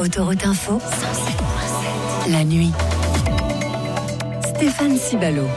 Autoroute Info, la nuit. Stéphane Cibalo.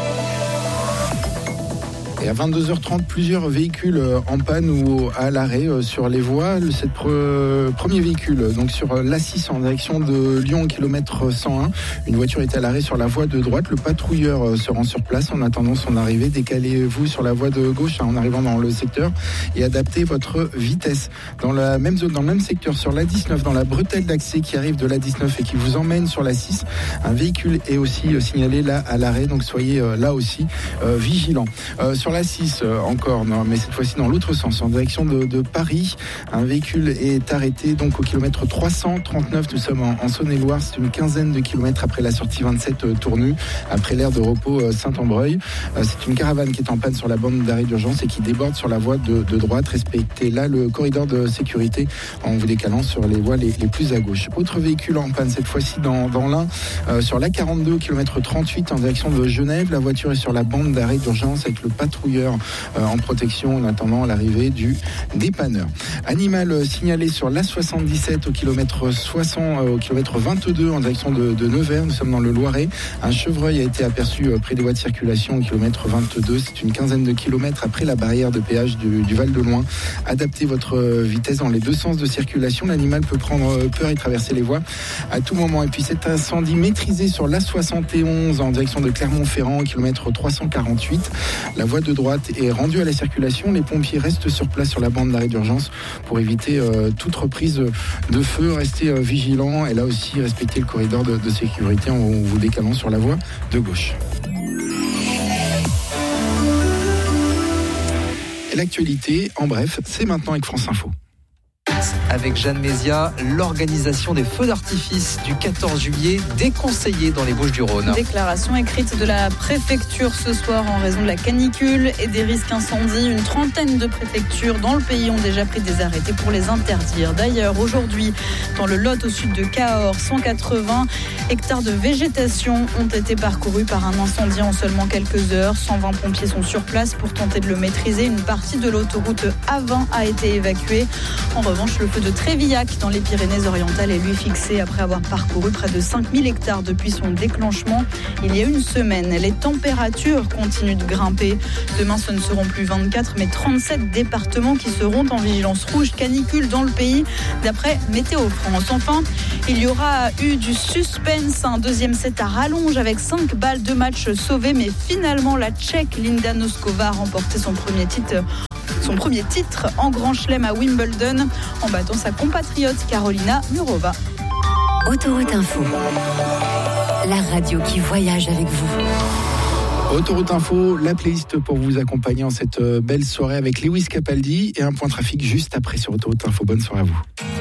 Et à 22h30, plusieurs véhicules en panne ou à l'arrêt sur les voies. Premier véhicule, donc sur l'A6 en direction de Lyon, kilomètre 101. Une voiture est à l'arrêt sur la voie de droite. Le patrouilleur se rend sur place en attendant son arrivée. Décalez-vous sur la voie de gauche en arrivant dans le secteur et adaptez votre vitesse. Dans la même zone, dans le même secteur, sur l'A19, dans la bretelle d'accès qui arrive de l'A19 et qui vous emmène sur l'A6, un véhicule est aussi signalé là à l'arrêt. Donc soyez là aussi vigilants. Sur l'A6 encore, non, mais cette fois-ci dans l'autre sens, en direction de Paris. Un véhicule est arrêté donc au kilomètre 339. Nous sommes en Saône-et-Loire. C'est une quinzaine de kilomètres après la sortie 27 Tournus, après l'aire de repos Saint-Ambreuil. C'est une caravane qui est en panne sur la bande d'arrêt d'urgence et qui déborde sur la voie de droite. Respectez là le corridor de sécurité en vous décalant sur les voies les plus à gauche. Autre véhicule en panne, cette fois-ci dans l'Ain, sur l'A42 au kilomètre 38 en direction de Genève. La voiture est sur la bande d'arrêt d'urgence avec le patrouilleur en protection en attendant l'arrivée du dépanneur. Animal signalé sur l'A77 au kilomètre 22 en direction de Nevers. Nous sommes dans le Loiret. Un chevreuil a été aperçu près des voies de circulation au kilomètre 22. C'est une quinzaine de kilomètres après la barrière de péage du Val de Loing. Adaptez votre vitesse dans les deux sens de circulation. L'animal peut prendre peur et traverser les voies à tout moment. Et puis cet incendie maîtrisé sur l'A71 en direction de Clermont-Ferrand au kilomètre 348. La voie de droite est rendue à la circulation. Les pompiers restent sur place sur la bande d'arrêt d'urgence pour éviter toute reprise de feu. Restez vigilants et là aussi respectez le corridor de sécurité en vous décalant sur la voie de gauche. Et l'actualité, en bref, c'est maintenant avec France Info. Avec Jeanne Mézia, l'organisation des feux d'artifice du 14 juillet déconseillée dans les Bouches-du-Rhône. Déclaration écrite de la préfecture ce soir en raison de la canicule et des risques incendies. Une trentaine de préfectures dans le pays ont déjà pris des arrêtés pour les interdire. D'ailleurs, aujourd'hui, dans le Lot au sud de Cahors, 180 hectares de végétation ont été parcourus par un incendie en seulement quelques heures. 120 pompiers sont sur place pour tenter de le maîtriser. Une partie de l'autoroute A20 a été évacuée. En revanche, le feu de Trévillac dans les Pyrénées-Orientales est lui fixé après avoir parcouru près de 5000 hectares depuis son déclenchement il y a une semaine. Les températures continuent de grimper. Demain, ce ne seront plus 24 mais 37 départements qui seront en vigilance rouge canicule dans le pays d'après Météo France. Enfin, il y aura eu du suspense. Un deuxième set à rallonge avec 5 balles de match sauvées, mais finalement la Tchèque Linda Noskova a remporté son premier titre en Grand Chelem à Wimbledon en battant sa compatriote Carolina Murova. Autoroute Info, la radio qui voyage avec vous. Autoroute Info, la playlist pour vous accompagner en cette belle soirée avec Lewis Capaldi et un point trafic juste après sur Autoroute Info. Bonne soirée à vous.